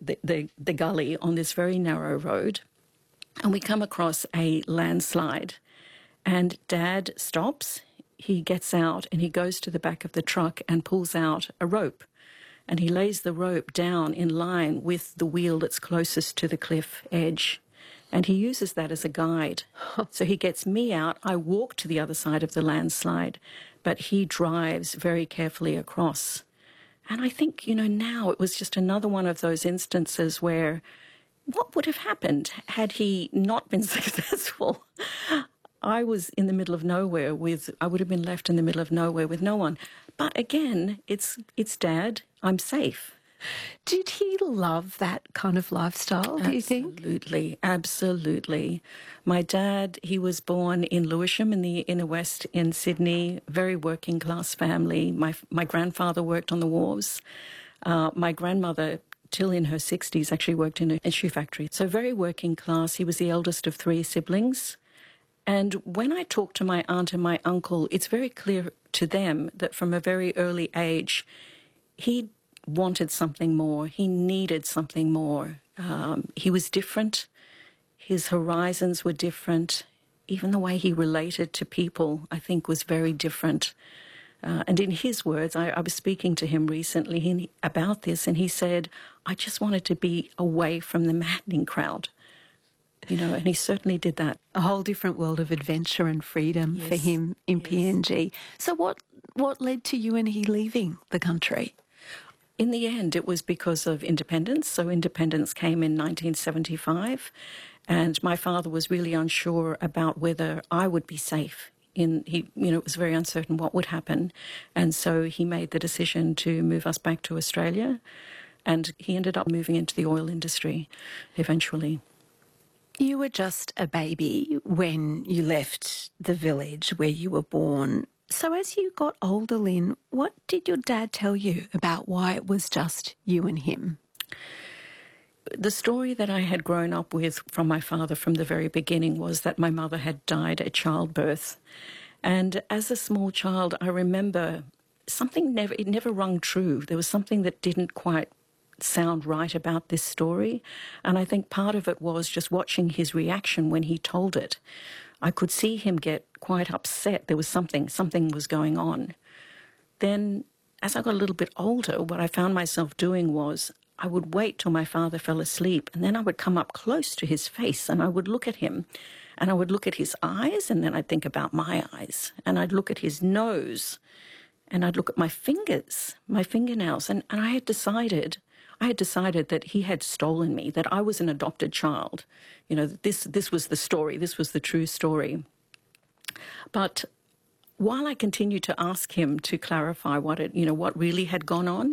the gully on this very narrow road, and we come across a landslide. And Dad stops, he gets out, and he goes to the back of the truck and pulls out a rope. And he lays the rope down in line with the wheel that's closest to the cliff edge. And he uses that as a guide. So he gets me out. I walk to the other side of the landslide, but he drives very carefully across. And I think, now it was just another one of those instances where what would have happened had he not been successful? I was in the middle of nowhere I would have been left in the middle of nowhere with no one. But again, it's Dad. I'm safe. Did he love that kind of lifestyle, do you think? Absolutely, absolutely. My dad, he was born in Lewisham in the inner west in Sydney, very working class family. My grandfather worked on the wharves. My grandmother, till in her 60s, actually worked in a shoe factory. So very working class. He was the eldest of 3 siblings. And when I talk to my aunt and my uncle, it's very clear to them that from a very early age, he wanted something more. He needed something more. He was different. His horizons were different. Even the way he related to people, I think, was very different. And in his words, I was speaking to him recently about this, and he said, I just wanted to be away from the maddening crowd. And he certainly did that. A whole different world of adventure and freedom for him in PNG. So what led to you and he leaving the country? In the end, it was because of independence. So independence came in 1975, and my father was really unsure about whether I would be safe. It was very uncertain what would happen, and so he made the decision to move us back to Australia, and he ended up moving into the oil industry eventually. You were just a baby when you left the village where you were born. So as you got older, Lynn, what did your dad tell you about why it was just you and him? The story that I had grown up with from my father from the very beginning was that my mother had died at childbirth. And as a small child, I remember it never rung true. There was something that didn't quite sound right about this story. And I think part of it was just watching his reaction when he told it. I could see him get quite upset. There was something was going on. Then, as I got a little bit older, what I found myself doing was I would wait till my father fell asleep, and then I would come up close to his face, and I would look at him, and I would look at his eyes, and then I'd think about my eyes, and I'd look at his nose, and I'd look at my fingers, my fingernails, and I had decided that he had stolen me, that I was an adopted child. This was the story. This was the true story. But while I continued to ask him to clarify what really had gone on,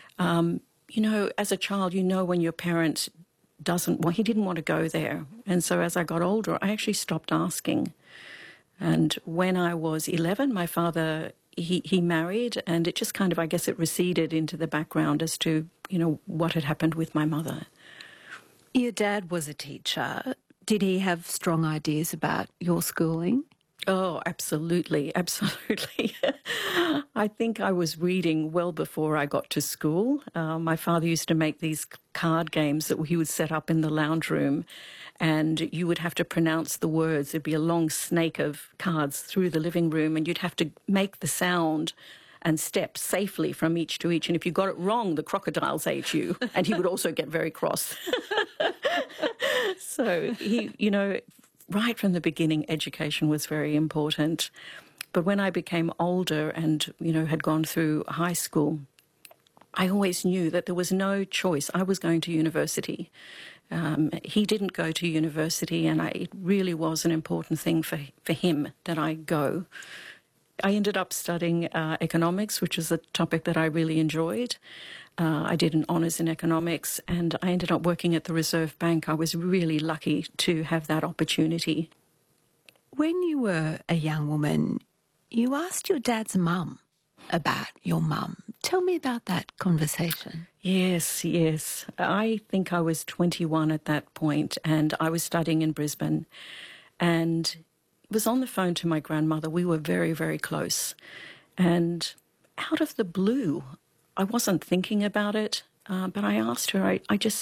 as a child, when your parent he didn't want to go there. And so as I got older, I actually stopped asking. And when I was 11, my father, he married, and it just kind of, I guess it receded into the background as to, what had happened with my mother. Your dad was a teacher. Did he have strong ideas about your schooling? Oh, absolutely, absolutely. I think I was reading well before I got to school. My father used to make these card games that he would set up in the lounge room, and you would have to pronounce the words. There'd be a long snake of cards through the living room, and you'd have to make the sound and step safely from each to each. And if you got it wrong, the crocodiles ate you, and he would also get very cross. So he, right from the beginning, education was very important. But when I became older and, had gone through high school, I always knew that there was no choice. I was going to university. He didn't go to university, and it really was an important thing for him that I go. I ended up studying economics, which is a topic that I really enjoyed. I did an honours in economics, and I ended up working at the Reserve Bank. I was really lucky to have that opportunity. When you were a young woman, you asked your dad's mum about your mum. Tell me about that conversation. Yes. I think I was 21 at that point, and I was studying in Brisbane, and was on the phone to my grandmother. We were very, very close. And out of the blue, I wasn't thinking about it, but I asked her, I just